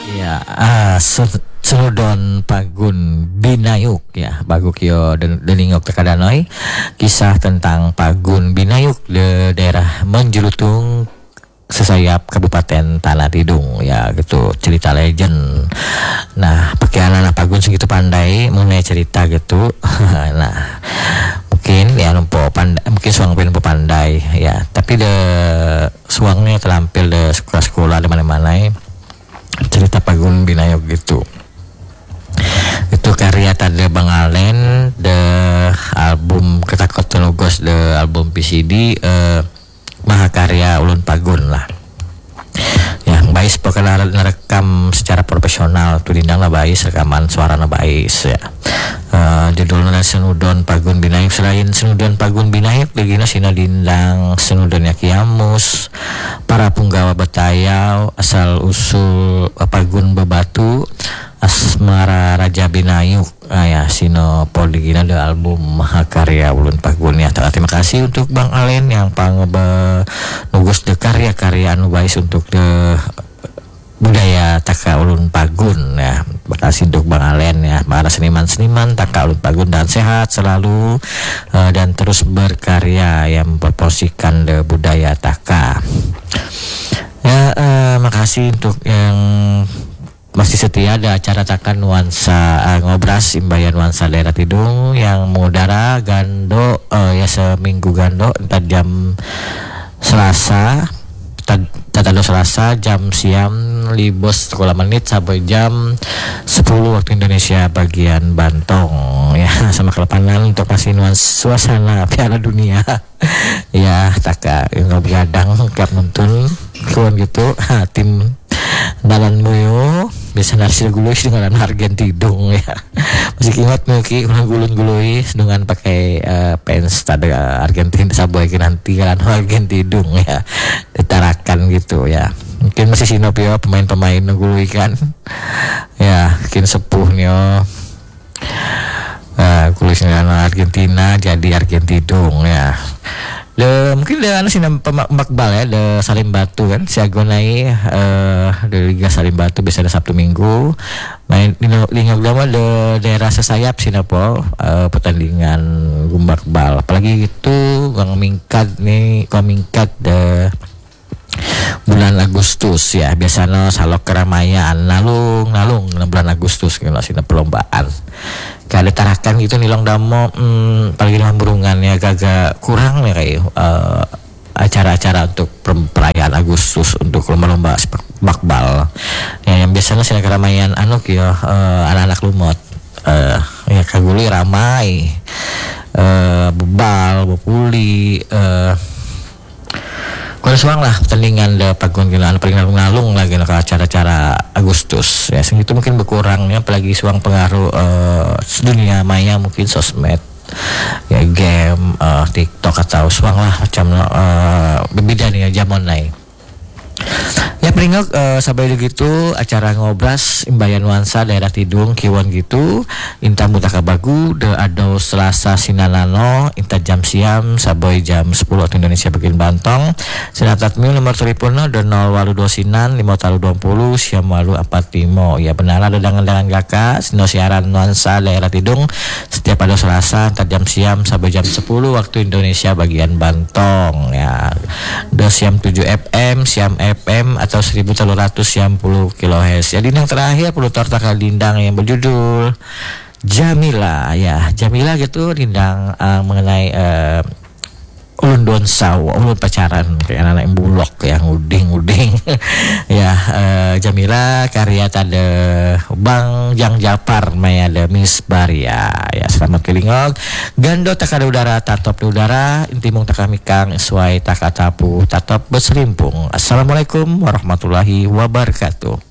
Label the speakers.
Speaker 1: Ya, Senudon Pagun Binayuk ya, baguk yo deningok tekadanoi kisah tentang Pagun Binayuk di daerah Menjelutung Sesayap Kabupaten Tanah Tidung ya gitu, cerita legend. Nah, pakai anak Pagun segitu pandai mengenai cerita gitu. Nah, mungkin ya lumpo pandai, mungkin suang lumpo pandai ya, tapi de suangnya terampil de sekolah-sekolah di mana-mana cerita Pagun Binayuk gitu. Itu karya tadi Bang Alen de album Ketakot Tenugos de album PCD Mahakarya Ulun Pagun lah. Yang bais pokoknya rekam secara profesional tuh dindang lah bais, rekaman suara bais ya. Judulnya Senudon Pagun Binayuk. Selain Senudon Pagun Binayuk begini sina dindang Senudonnya Kiamus, para punggawa Betayau, asal usul Pagun Bebatu, Asmara Raja Binayuk. Ya sino poligina de album Mahakarya Ulun Pagun ya. Terima kasih untuk Bang Alen yang nugus de karya-karya anu bais untuk de budaya Taka Ulun Pagun ya. Terima kasih untuk Bang Alen ya, para seniman-seniman Taka Ulun Pagun, dan sehat selalu dan terus berkarya yang mempromosikan de budaya Taka ya. Makasih untuk yang masih setia ada acara Taka Nuansa Ngobras Imbayan Nuansa Daerah Tidung yang mengudara gando ya seminggu gando entar jam Selasa tadi Selasa jam siang libos 30 menit sampai jam 10 waktu Indonesia bagian Bantong ya, sama kelepanan untuk kasih nuansa suasana Piala Dunia ya. Taka yang begadang tiap nonton kawan gitu tim dalan moyo bisa narsil guluis dengan Argentidung ya. Masih ingat mungkin gulun-gului dengan pakai pants tadi Argentina saboy nanti kan Argentidung ya, ditarakan gitu ya. Mungkin masih sinopio pemain-pemain gului kan ya, mungkin sepuhnya guluis dengan Argentina jadi Argentidung ya. Mungkin de anu sina pemakbal ya de Salim Batu kan siagonai de Liga Salim Batu bisa ada Sabtu Minggu main di lingkungan de daerah Sesayap sina po pertandingan gumbakbal, apalagi itu gang mingkat nih komingkat de bulan Agustus ya, biasanya salok keramaian nalung bulan Agustus kalau sina perlombaan kali tarakan gitu nilong damo paling burungan ya gagak kurang ya kayak acara-acara untuk perayaan Agustus untuk lomba-lomba makbal ya, yang biasanya sina keramaian anu ya anak-anak lumot ya kaguli ramai bebal bepuli kalau suang lah pertandingan de Pagun gilaan paling nalung lagi ke acara-acara Agustus ya, segitu mungkin berkurangnya apalagi suang pengaruh dunia maya mungkin sosmed ya, game TikTok atau suang lah macam berbeda nih ya zaman naik ya. Peringok sampai begitu acara Ngobras Imbayan Nuansa Daerah Tidung kiwan gitu inta mutaka bagu de ado Selasa sinanano inta jam siam saboy jam 10 waktu Indonesia bagian Bantong sinatat mil nomor teleponnya de 082 sinan 520 siam walu 45 ya. Benar ada dengan gaka sino siaran Nuansa Daerah Tidung setiap pada Selasa inta jam siam saboy jam 10 waktu Indonesia bagian Bantong ya, de siam 7 FM siam FM atau 1300 yang 10 kHz ya. Dindang terakhir pelutor takal dindang yang berjudul Jamila ya, Jamila gitu dindang mengenai ulun donsau ulun pacaran kayak anak bulok yang uding ya. Jamila karya tade Bang Jang Japar maya de Miss Baria ya. Selamat kelingok gando takada udara tatop di udara intimung takamikang sesuai takatapu tatop beserimpung. Assalamualaikum warahmatullahi wabarakatuh.